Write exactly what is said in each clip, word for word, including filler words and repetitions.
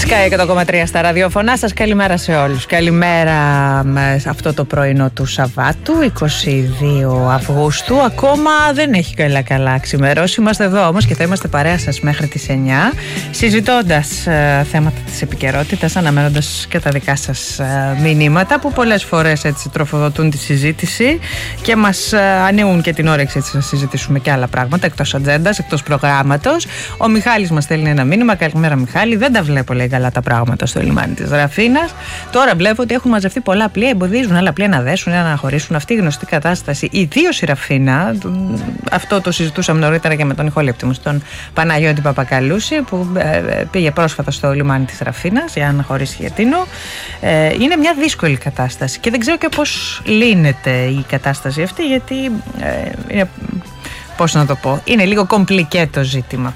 Sky εκατό κόμμα τρία στα ραδιοφωνά σας. Καλημέρα σε όλους. Καλημέρα σε αυτό το πρωινό του Σαββάτου, εικοστή δεύτερη Αυγούστου. Ακόμα δεν έχει καλά καλά ξημερώσει. Είμαστε εδώ όμως και θα είμαστε παρέα σας μέχρι τις εννιά, συζητώντας ε, θέματα της επικαιρότητας, αναμένοντας και τα δικά σας ε, μηνύματα που πολλές φορές έτσι τροφοδοτούν τη συζήτηση και μας ε, ανοίγουν και την όρεξη έτσι, να συζητήσουμε και άλλα πράγματα εκτός ατζέντας, εκτός προγράμματος. Ο Μιχάλης μας στέλνει ένα μήνυμα. Καλημέρα Μιχάλη, δεν τα βλέπω λέει καλά τα πράγματα στο λιμάνι της Ραφίνας. Τώρα βλέπω ότι έχουν μαζευτεί πολλά πλοία, εμποδίζουν άλλα πλοία να δέσουν ή να αναχωρήσουν. Αυτή η γνωστή κατάσταση, ιδίως η Ραφίνα, αυτό το συζητούσαμε νωρίτερα και με τον ηχολήπτη μου, τον Παναγιώτη Παπακαλούση, που πήγε πρόσφατα στο λιμάνι της Ραφίνας για να αναχωρήσει Χιετίνο. Είναι μια δύσκολη κατάσταση και δεν ξέρω και πώς λύνεται η κατάσταση αυτή, γιατί είναι, πώς να το πω, είναι λίγο κομπλικέ το ζήτημα.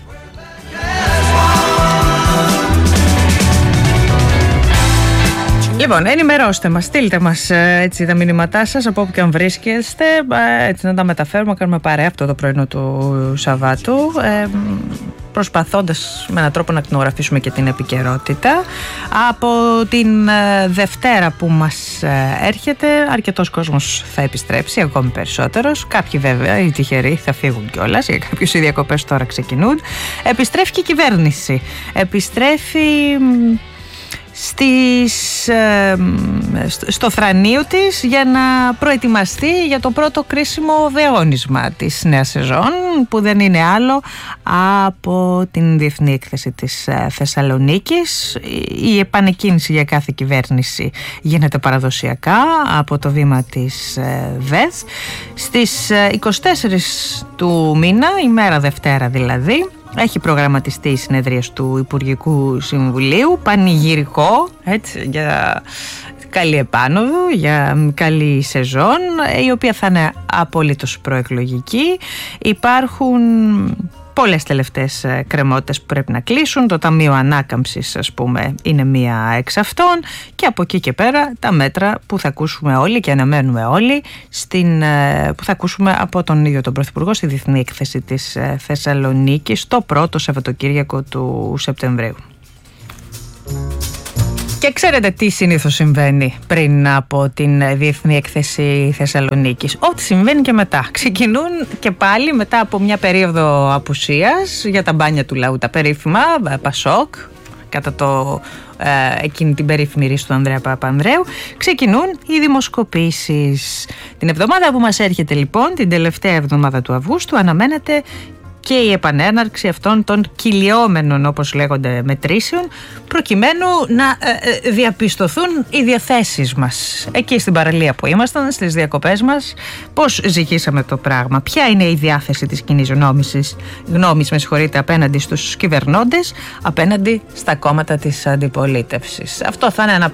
Λοιπόν, ενημερώστε μας, στείλτε μας έτσι, τα μηνύματά σας από όπου και αν βρίσκεστε, έτσι να τα μεταφέρουμε, κάνουμε παρέα αυτό το πρωινό του Σαββάτου, ε, προσπαθώντας με έναν τρόπο να ακτινογραφήσουμε και την επικαιρότητα. Από την ε, Δευτέρα που μας ε, έρχεται, αρκετός κόσμος θα επιστρέψει, ακόμη περισσότερος. Κάποιοι βέβαια, οι τυχεροί, θα φύγουν κιόλας, για κάποιους οι διακοπές τώρα ξεκινούν. Επιστρέφει και η κυβέρνηση. Επιστρέφει Στις, ε, στο θρανείο της για να προετοιμαστεί για το πρώτο κρίσιμο διαγώνισμα της νέας σεζόν, που δεν είναι άλλο από την Διεθνή Έκθεση της Θεσσαλονίκης. Η επανεκκίνηση για κάθε κυβέρνηση γίνεται παραδοσιακά από το βήμα της ΔΕΘ. Στις εικοστή τέταρτη του μήνα, ημέρα Δευτέρα δηλαδή, έχει προγραμματιστεί η συνεδρία του Υπουργικού Συμβουλίου, πανηγυρικό, έτσι, για καλή επάνωδο, για καλή σεζόν, η οποία θα είναι απολύτως προεκλογική. Υπάρχουν πολλές τελευταίες κρεμότητες που πρέπει να κλείσουν. Το Ταμείο Ανάκαμψης, ας πούμε, είναι μία εξ αυτών, και από εκεί και πέρα τα μέτρα που θα ακούσουμε όλοι και αναμένουμε όλοι, στην, που θα ακούσουμε από τον ίδιο τον Πρωθυπουργό στη Διεθνή Έκθεση της Θεσσαλονίκης το πρώτο Σαββατοκύριακο του Σεπτεμβρίου. Και ξέρετε τι συνήθως συμβαίνει πριν από την Διεθνή Έκθεση Θεσσαλονίκης? Ό,τι συμβαίνει και μετά. Ξεκινούν και πάλι μετά από μια περίοδο απουσίας για τα μπάνια του λαού, τα περίφημα Πασόκ, κατά το, ε, εκείνη την περίφημη ρίση του Ανδρέα Παπανδρέου, ξεκινούν οι δημοσκοπήσεις. Την εβδομάδα που μας έρχεται λοιπόν, την τελευταία εβδομάδα του Αυγούστου, αναμένεται και η επανέναρξη αυτών των κυλιόμενων, όπως λέγονται, μετρήσεων, προκειμένου να ε, διαπιστωθούν οι διαθέσεις μας. Εκεί στην παραλία που ήμασταν, στις διακοπές μας, πώς ζυγίσαμε το πράγμα? Ποια είναι η διάθεση της κοινής γνώμης, γνώμης, με συγχωρείτε, απέναντι στους κυβερνώντες, απέναντι στα κόμματα της αντιπολίτευσης? Αυτό θα είναι ένα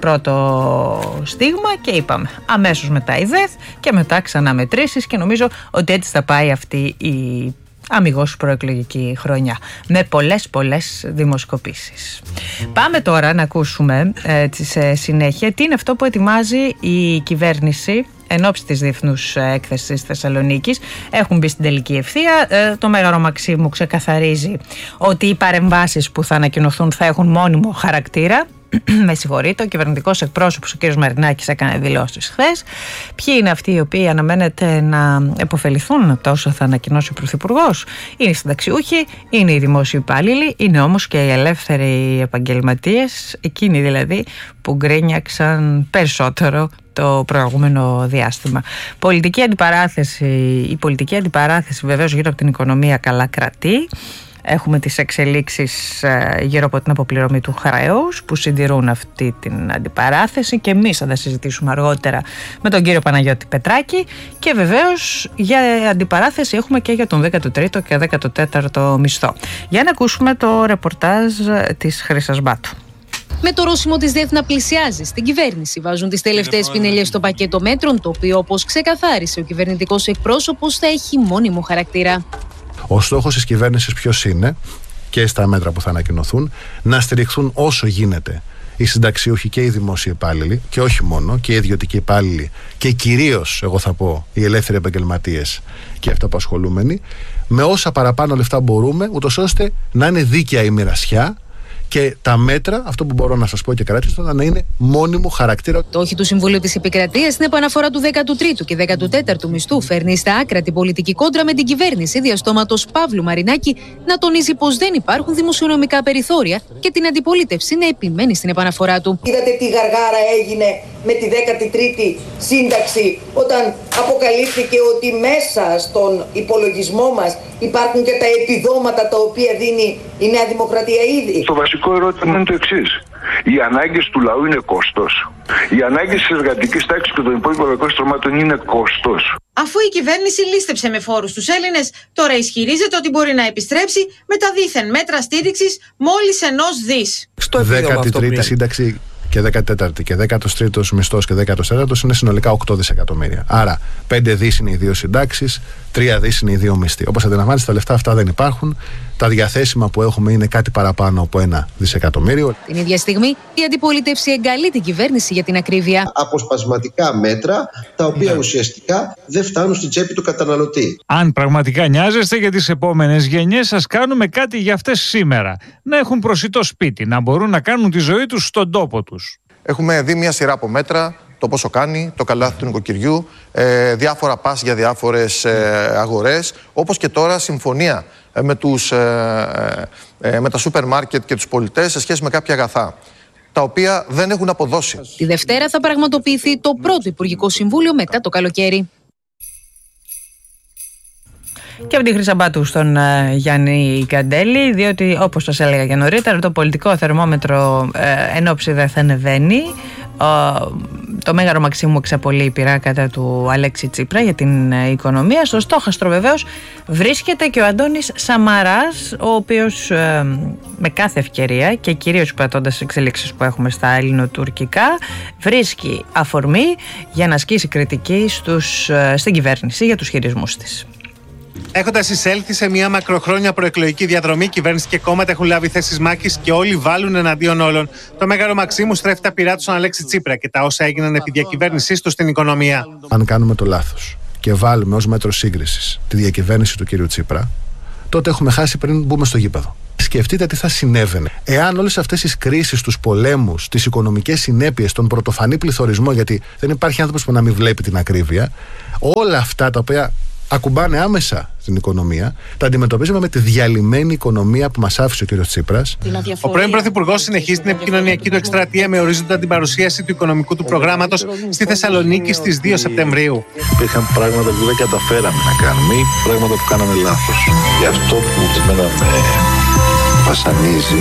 πρώτο στίγμα και είπαμε αμέσως μετά η ΔΕΘ και μετά ξανά μετρήσεις, και νομίζω ότι έτσι θα πάει αυτή η αμιγώς προεκλογική χρονιά, με πολλές πολλές δημοσκοπήσεις. Πάμε τώρα να ακούσουμε ε, σε συνέχεια τι είναι αυτό που ετοιμάζει η κυβέρνηση εν ώψη της Διεθνούς Έκθεσης Θεσσαλονίκης. Έχουν μπει στην τελική ευθεία. Ε, το Μέγαρο Μαξίμου ξεκαθαρίζει ότι οι παρεμβάσεις που θα ανακοινωθούν θα έχουν μόνιμο χαρακτήρα. Με συγχωρείτε, ο κυβερνητικός εκπρόσωπος, ο κ. Μαρινάκης, έκανε δηλώσεις χθες. Ποιοι είναι αυτοί οι οποίοι αναμένεται να επωφεληθούν από τα όσα θα ανακοινώσει ο Πρωθυπουργός? Είναι οι συνταξιούχοι, είναι οι δημόσιοι υπάλληλοι, είναι όμως και οι ελεύθεροι επαγγελματίες, εκείνοι δηλαδή που γκρίνιαξαν περισσότερο το προηγούμενο διάστημα. Πολιτική αντιπαράθεση, η πολιτική αντιπαράθεση βεβαίως γύρω από την οικονομία καλά κρατεί. Έχουμε τις εξελίξεις γύρω από την αποπληρωμή του χρέους που συντηρούν αυτή την αντιπαράθεση, και εμείς θα τα συζητήσουμε αργότερα με τον κύριο Παναγιώτη Πετράκη. Και βεβαίως για αντιπαράθεση έχουμε και για τον δέκατο τρίτο και δέκατο τέταρτο μισθό. Για να ακούσουμε το ρεπορτάζ της Χρύσας Μπάτου. Με το ρώσιμο της ΔΕΘ να πλησιάζει στην κυβέρνηση, βάζουν τις τελευταίες πινελιές στο πακέτο μέτρων, το οποίο, όπως ξεκαθάρισε ο κυβερνητικός εκπρόσωπος, θα έχει μόνιμο χαρακτήρα. Ο στόχος της κυβέρνησης ποιος είναι, και στα μέτρα που θα ανακοινωθούν, να στηριχθούν όσο γίνεται οι συνταξιούχοι και οι δημόσιοι υπάλληλοι, και όχι μόνο, και οι ιδιωτικοί υπάλληλοι, και κυρίως, εγώ θα πω, οι ελεύθεροι επαγγελματίες και οι αυτοαπασχολούμενοι, με όσα παραπάνω λεφτά μπορούμε, ούτως ώστε να είναι δίκαια η μοιρασιά Και τα μέτρα, αυτό που μπορώ να σας πω και κρατήσω, να είναι μόνιμο χαρακτήρα. Το όχι του Συμβουλίου της Επικρατείας στην επαναφορά του δέκατου τρίτου και δέκατου τέταρτου μισθού φέρνει στα άκρα την πολιτική κόντρα με την κυβέρνηση διαστόματος Παύλου Μαρινάκη να τονίζει πως δεν υπάρχουν δημοσιονομικά περιθώρια και την αντιπολίτευση να επιμένει στην επαναφορά του. Είδατε τι γαργάρα έγινε με τη δέκατη τρίτη σύνταξη όταν αποκαλύφθηκε ότι μέσα στον υπολογισμό μας υπάρχουν και τα επιδόματα τα οποία δίνει η Νέα Δημοκρατία ήδη. Το βασικό ερώτημα είναι το εξής. Οι ανάγκες του λαού είναι κόστος. Οι ανάγκες της εργατικής τάξης και των υπόλοιπων εργατικών στρωμάτων είναι κόστος. Αφού η κυβέρνηση λίστεψε με φόρους τους Έλληνες, τώρα ισχυρίζεται ότι μπορεί να επιστρέψει με τα δίθεν μέτρα στήριξης μόλις ενός δις. Στο δέκατη τρίτη σύνταξη και δέκατη τέταρτη και δέκατος τρίτος μισθός και δέκατος τέταρτος είναι συνολικά οκτώ δισεκατομμύρια. Άρα πέντε δις είναι οι δύο συντάξεις, τρία δις είναι οι δύο μισθοί. Όπως αντιλαμβάνεστε, τα λεφτά αυτά δεν υπάρχουν. Τα διαθέσιμα που έχουμε είναι κάτι παραπάνω από ένα δισεκατομμύριο. Την ίδια στιγμή, η αντιπολίτευση εγκαλεί την κυβέρνηση για την ακρίβεια. Αποσπασματικά μέτρα, τα οποία ναι. ουσιαστικά δεν φτάνουν στην τσέπη του καταναλωτή. Αν πραγματικά νοιάζεστε για τις επόμενες γενιές, σας κάνουμε κάτι για αυτές σήμερα. Να έχουν προσιτό σπίτι, να μπορούν να κάνουν τη ζωή τους στον τόπο τους. Έχουμε δει μια σειρά από μέτρα. Το πόσο κάνει, το καλάθι του νοικοκυριού, ε, διάφορα πας για διάφορες ε, αγορές, όπως και τώρα συμφωνία ε, με, τους, ε, ε, με τα σούπερ μάρκετ και τους πολιτές σε σχέση με κάποια αγαθά, τα οποία δεν έχουν αποδώσει. Τη Δευτέρα θα πραγματοποιηθεί το πρώτο Υπουργικό Συμβούλιο μετά το καλοκαίρι. Και από τη Χρυσαμπάτου στον uh, Γιάννη Καντέλη, διότι όπως σας έλεγα και νωρίτερα, το πολιτικό θερμόμετρο uh, ενόψει δεν θα ανεβαίνει. Uh, το Μέγαρο Μαξίμου εξαπολύει η πειρά κατά του Αλέξη Τσίπρα για την uh, οικονομία. Στο στόχαστρο βεβαίως βρίσκεται και ο Αντώνης Σαμαράς, ο οποίος uh, με κάθε ευκαιρία και κυρίως πατώντας τις εξελίξεις που έχουμε στα ελληνοτουρκικά, βρίσκει αφορμή για να ασκήσει κριτική στους, uh, στην κυβέρνηση για τους χειρισμούς της. Έχοντας εισέλθει σε μια μακροχρόνια προεκλογική διαδρομή, κυβέρνηση και κόμματα έχουν λάβει θέσεις μάχης και όλοι βάλουν εναντίον όλων. Το Μέγαρο Μαξίμου στρέφει τα πειρά του στον Αλέξη Τσίπρα και τα όσα έγιναν επί διακυβέρνησής του στην οικονομία. Αν κάνουμε το λάθος και βάλουμε ως μέτρο σύγκρισης τη διακυβέρνηση του κύριου Τσίπρα, τότε έχουμε χάσει πριν μπούμε στο γήπεδο. Σκεφτείτε τι θα συνέβαινε εάν όλες αυτές τις κρίσεις, τους πολέμους, τις οικονομικές συνέπειες, τον πρωτοφανή πληθωρισμό, γιατί δεν υπάρχει άνθρωπος που να μην βλέπει την ακρίβεια, όλα αυτά τα οποία ακουμπάνε άμεσα την οικονομία, τα αντιμετωπίζουμε με τη διαλυμένη οικονομία που μας άφησε ο κ. Τσίπρας. Ο πρώην Πρωθυπουργός συνεχίζει την επικοινωνιακή του εκστρατεία με ορίζοντα την παρουσίαση του οικονομικού του προγράμματος στη Θεσσαλονίκη στις δύο Σεπτεμβρίου. Υπήρχαν πράγματα που δεν καταφέραμε να κάνουμε ή πράγματα που κάναμε λάθος. Γι' αυτό που εμένα με βασανίζει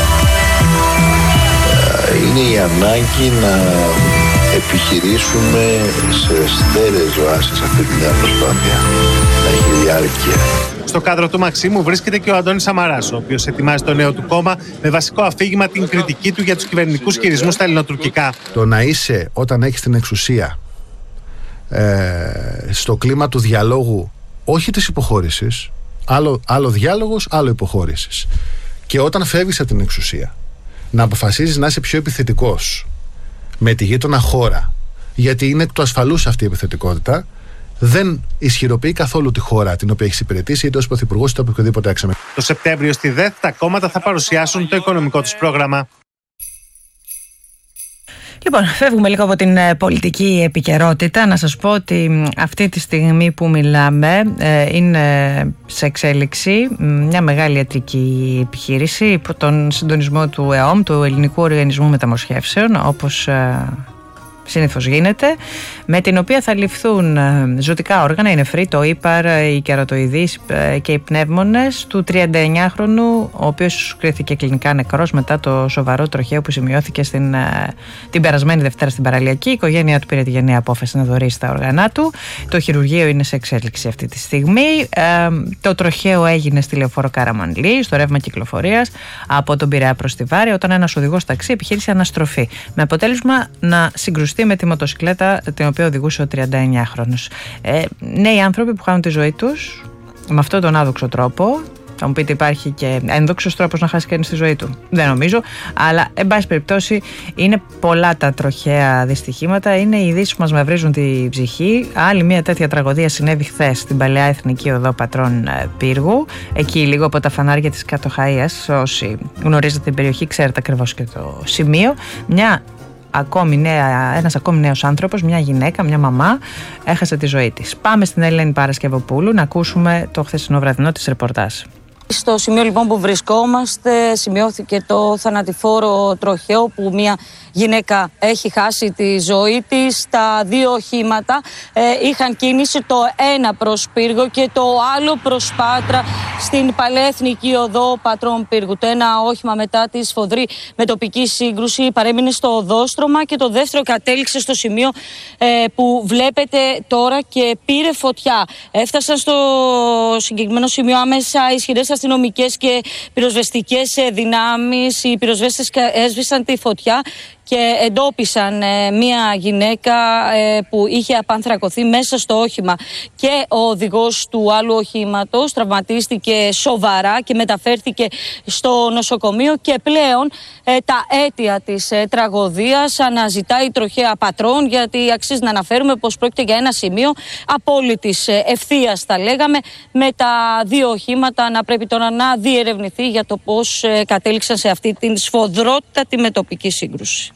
είναι η ανάγκη να επιχειρήσουμε σε στέρεες βάσεις αυτή τη νέα προσπάθεια να έχει διάρκεια. Στο κάδρο του Μαξίμου βρίσκεται και ο Αντώνης Σαμαράς, ο οποίος ετοιμάζει το νέο του κόμμα με βασικό αφήγημα την κριτική του για τους κυβερνητικούς χειρισμούς στα ελληνοτουρκικά. Το να είσαι όταν έχεις την εξουσία ε, στο κλίμα του διαλόγου, όχι της υποχώρησης, άλλο, άλλο διάλογος, άλλο υποχώρησης. Και όταν φεύγεις από την εξουσία, να αποφασίζεις να είσαι πιο επιθετικός με τη γείτονα χώρα, γιατί είναι εκ του ασφαλούς αυτή η επιθετικότητα, δεν ισχυροποιεί καθόλου τη χώρα την οποία έχει υπηρετήσει, είτε ως πρωθυπουργός είτε οποιοδήποτε έξαμε. Το Σεπτέμβριο στη ΔΕΘ τα κόμματα θα παρουσιάσουν το οικονομικό τους πρόγραμμα. Λοιπόν, φεύγουμε λίγο από την πολιτική επικαιρότητα. Να σας πω ότι αυτή τη στιγμή που μιλάμε είναι σε εξέλιξη μια μεγάλη ιατρική επιχείρηση υπό τον συντονισμό του ΕΟΜ, του Ελληνικού Οργανισμού Μεταμοσχεύσεων, όπως συνήθως γίνεται, με την οποία θα ληφθούν ζωτικά όργανα, η νεφρή, το ύπαρ, οι κερατοειδείς και οι πνεύμονες του τριανταεννιάχρονου, ο οποίος κρίθηκε κλινικά νεκρός μετά το σοβαρό τροχαίο που σημειώθηκε στην, την περασμένη Δευτέρα στην Παραλιακή. Η οικογένειά του πήρε τη γενναία απόφαση να δωρήσει τα όργανα του. Το χειρουργείο είναι σε εξέλιξη αυτή τη στιγμή. Ε, το τροχαίο έγινε στη Λεωφόρο Καραμανλή, στο ρεύμα κυκλοφορίας από τον Πειραιά προς τη Βάρη, όταν ένας οδηγός ταξί επιχείρησε αναστροφή, με αποτέλεσμα να συγκρουστεί με τη μοτοσυκλέτα την οποία οδηγούσε ο τριανταεννιάχρονος. Ε, νέοι άνθρωποι που χάνουν τη ζωή τους με αυτόν τον άδοξο τρόπο Θα μου πείτε, υπάρχει και ένδοξος τρόπος να χάσει κανείς τη ζωή του? Δεν νομίζω. Αλλά, εν πάση περιπτώσει, είναι πολλά τα τροχαία δυστυχήματα. Είναι οι ειδήσεις που μας μαυρίζουν τη ψυχή. Άλλη μια τέτοια τραγωδία συνέβη χθες στην παλαιά Εθνική Οδό Πατρών Πύργου. Εκεί, λίγο από τα φανάρια της Κατοχαΐας. Όσοι γνωρίζετε την περιοχή, ξέρετε ακριβώς και το σημείο. Μια ακόμη νέα, ένας ακόμη νέος άνθρωπος, μια γυναίκα, μια μαμά, έχασε τη ζωή της. Πάμε στην Ελένη Παρασκευοπούλου να ακούσουμε το χθεσινό βραδινό της ρεπορτάζ. Στο σημείο λοιπόν που βρισκόμαστε σημειώθηκε το θανατηφόρο τροχαίο που μια γυναίκα έχει χάσει τη ζωή της. Τα δύο οχήματα ε, είχαν κίνηση, το ένα προς Πύργο και το άλλο προς Πάτρα στην παλαιά Εθνική Οδό Πατρών Πύργου. Το ένα όχημα μετά τη σφοδρή μετοπική σύγκρουση παρέμεινε στο οδόστρωμα και το δεύτερο κατέληξε στο σημείο ε, που βλέπετε τώρα και πήρε φωτιά. Έφτασαν στο συγκεκριμένο σημείο άμεσα ισχυρές αστυνομικές και πυροσβεστικές δυνάμεις. Οι πυροσβέστες έσβησαν τη φωτιά και εντόπισαν ε, μία γυναίκα ε, που είχε απανθρακωθεί μέσα στο όχημα, και ο οδηγός του άλλου οχήματος τραυματίστηκε σοβαρά και μεταφέρθηκε στο νοσοκομείο, και πλέον ε, τα αίτια της ε, τραγωδίας αναζητάει η τροχαία Πατρών, γιατί αξίζει να αναφέρουμε πως πρόκειται για ένα σημείο απόλυτης ε, ευθείας, θα λέγαμε, με τα δύο οχήματα να πρέπει τώρα να διερευνηθεί για το πώς ε, κατέληξαν σε αυτή την σφοδρότατη μετοπική σύγκρουση.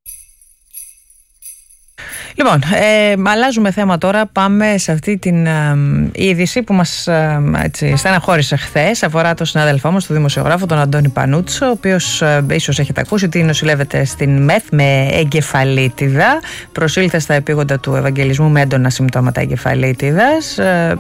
Λοιπόν, ε, αλλάζουμε θέμα τώρα. Πάμε σε αυτή την ε, είδηση που μας ε, έτσι, στεναχώρησε χθες. Αφορά τον συνάδελφό μας, τον δημοσιογράφο, τον Αντώνη Πανούτσο, ο οποίος ε, ίσως έχετε ακούσει ότι νοσηλεύεται στην ΜΕΘ με εγκεφαλίτιδα. Προσήλθε στα επίγοντα του Ευαγγελισμού με έντονα συμπτώματα εγκεφαλίτιδας. Ε,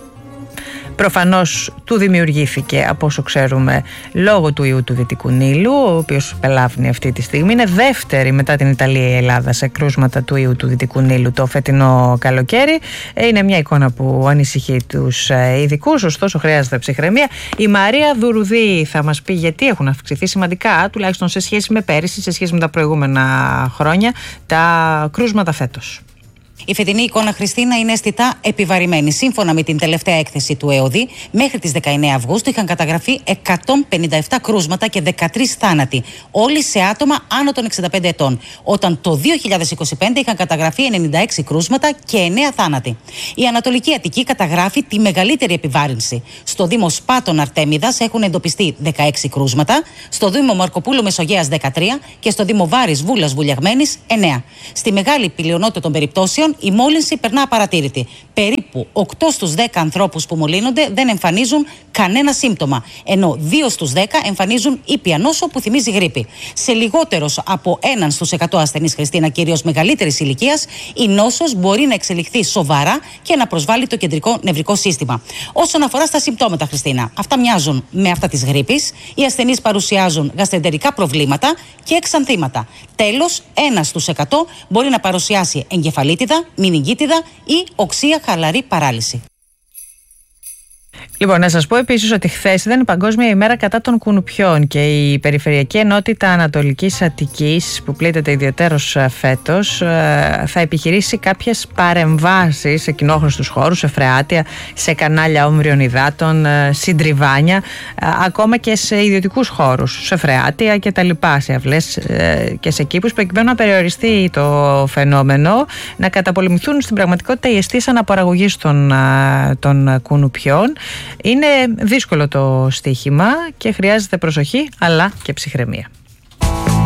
Προφανώς του δημιουργήθηκε, από όσο ξέρουμε, λόγω του ιού του Δυτικού Νείλου, ο οποίος πελάβνει αυτή τη στιγμή. Είναι δεύτερη μετά την Ιταλία η Ελλάδα σε κρούσματα του ιού του Δυτικού Νείλου το φετινό καλοκαίρι. Είναι μια εικόνα που ανησυχεί τους ειδικούς, ωστόσο χρειάζεται ψυχραιμία. Η Μαρία Δουρουδή θα μας πει γιατί έχουν αυξηθεί σημαντικά, τουλάχιστον σε σχέση με πέρυσι, σε σχέση με τα προηγούμενα χρόνια, τα κρούσματα φέτος. Η φετινή εικόνα, Χριστίνα, είναι αισθητά επιβαρημένη. Σύμφωνα με την τελευταία έκθεση του ΕΟΔΗ, μέχρι τις δεκαεννέα Αυγούστου είχαν καταγραφεί εκατόν πενήντα επτά κρούσματα και δεκατρείς θάνατοι, όλοι σε άτομα άνω των εξήντα πέντε ετών. Όταν το δύο χιλιάδες είκοσι πέντε είχαν καταγραφεί ενενήντα έξι κρούσματα και εννέα θάνατοι. Η Ανατολική Αττική καταγράφει τη μεγαλύτερη επιβάρυνση. Στο Δήμο Σπάτων Αρτέμιδας έχουν εντοπιστεί δεκαέξι κρούσματα, στο Δήμο Μαρκοπούλου Μεσογείας δεκατρία και στο Δήμο Βάρης Βούλας Βουλιαγμένης εννέα. Στη μεγάλη πλειονότητα των περιπτώσεων η μόλυνση περνά απαρατήρητη. Περίπου οκτώ στους δέκα ανθρώπους που μολύνονται δεν εμφανίζουν κανένα σύμπτωμα, ενώ δύο στους δέκα εμφανίζουν ήπια νόσο που θυμίζει γρίπη. Σε λιγότερος από έναν στους εκατό ασθενείς, Χριστίνα, κυρίως μεγαλύτερης ηλικίας, η νόσος μπορεί να εξελιχθεί σοβαρά και να προσβάλλει το κεντρικό νευρικό σύστημα. Όσον αφορά στα συμπτώματα, Χριστίνα, αυτά μοιάζουν με αυτά της γρίπης. Οι ασθενείς παρουσιάζουν γαστρεντερικά προβλήματα και εξανθήματα. Τέλος, ένα στους εκατό μπορεί να παρουσιάσει εγκεφαλίτιδα, μηνυγκίτιδα ή οξεία χαλαρή παράλυση. Λοιπόν, να σας πω επίσης ότι χθες ήταν η Παγκόσμια ημέρα κατά των κουνουπιών και η Περιφερειακή Ενότητα Ανατολικής Αττικής, που πλήττεται ιδιαιτέρως φέτος, θα επιχειρήσει κάποιες παρεμβάσεις σε κοινόχρηστους χώρους, σε φρεάτια, σε κανάλια όμβριων υδάτων, συντριβάνια, ακόμα και σε ιδιωτικούς χώρους, σε φρεάτια και τα λοιπά, σε αυλές και σε κήπους, προκειμένου να περιοριστεί το φαινόμενο, να καταπολεμηθούν στην πραγματικότητα οι αιστείες αναπαραγωγής των, των κουνουπιών. Είναι δύσκολο το στοίχημα και χρειάζεται προσοχή αλλά και ψυχραιμία.